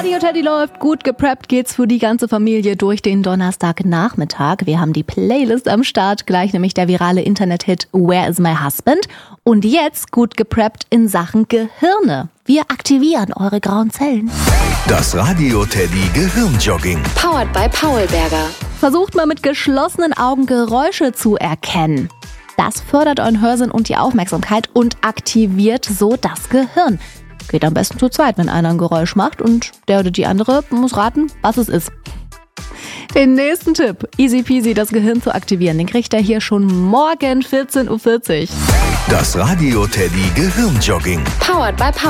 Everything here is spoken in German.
Radio Teddy läuft, gut gepreppt geht's für die ganze Familie durch den Donnerstagnachmittag. Wir haben die Playlist am Start, gleich nämlich der virale Internet-Hit Where is my husband? Und jetzt gut gepreppt in Sachen Gehirne. Wir aktivieren eure grauen Zellen. Das Radio Teddy Gehirnjogging. Powered by Paulberger. Versucht mal mit geschlossenen Augen Geräusche zu erkennen. Das fördert euren Hörsinn und die Aufmerksamkeit und aktiviert so das Gehirn. Geht am besten zu zweit, wenn einer ein Geräusch macht und der oder die andere muss raten, was es ist. Den nächsten Tipp, easy peasy das Gehirn zu aktivieren, den kriegt ihr hier schon morgen 14:40 Uhr. Das Radio Teddy Gehirnjogging. Powered by